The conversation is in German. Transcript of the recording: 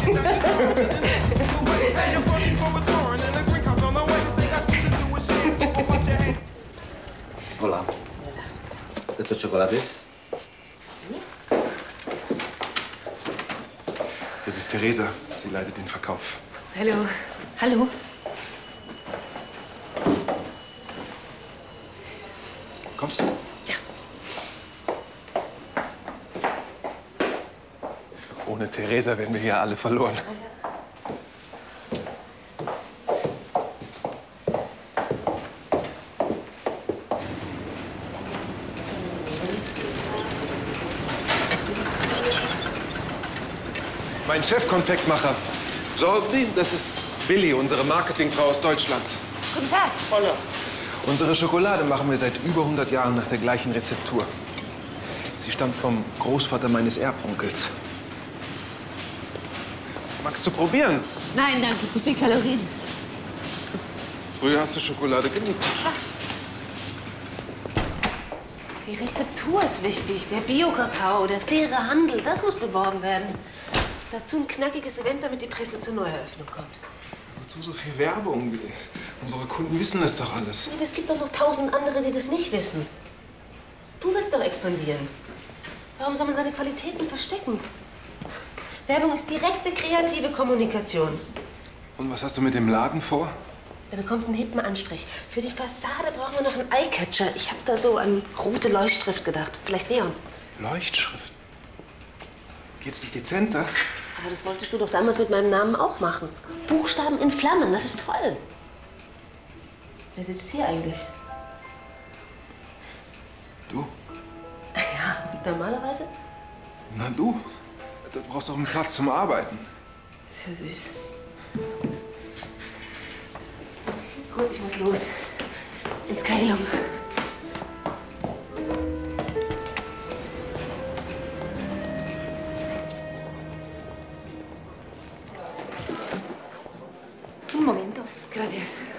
Hola. ¿Estos chocolates? Das ist Theresa. Sie leitet den Verkauf. Hallo. Hallo. Kommst du? Ja. Ohne Theresa wären wir hier alle verloren. Mein Chefkonfektmacher. Jordi, das ist Billy, unsere Marketingfrau aus Deutschland. Guten Tag. Hola. Unsere Schokolade machen wir seit über 100 Jahren nach der gleichen Rezeptur. Sie stammt vom Großvater meines Erbonkels. Magst du probieren? Nein, danke. Zu viel Kalorien. Früher hast du Schokolade geliebt. Die Rezeptur ist wichtig. Der Bio-Kakao, der faire Handel, das muss beworben werden. Dazu ein knackiges Event, damit die Presse zur Neueröffnung kommt. Wozu so viel Werbung? Unsere Kunden wissen das doch alles. Aber es gibt doch noch 1000 andere, die das nicht wissen. Du willst doch expandieren. Warum soll man seine Qualitäten verstecken? Werbung ist direkte, kreative Kommunikation. Und was hast du mit dem Laden vor? Der bekommt einen hippen Anstrich. Für die Fassade brauchen wir noch einen Eyecatcher. Ich habe da so an rote Leuchtschrift gedacht. Vielleicht Neon. Leuchtschrift? Geht's nicht dezenter? Aber das wolltest du doch damals mit meinem Namen auch machen. Buchstaben in Flammen, das ist toll. Wer sitzt hier eigentlich? Du? Ja, normalerweise? Na du? Du brauchst auch einen Platz zum Arbeiten. Ist ja süß. Gut, ich muss los. Ins Kailum. Un momento. Gracias.